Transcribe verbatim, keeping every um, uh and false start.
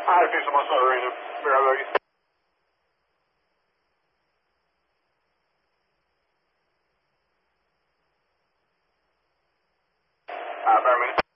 Ah, okay, so most other arena. Fair, I love you. Ah, fair, man.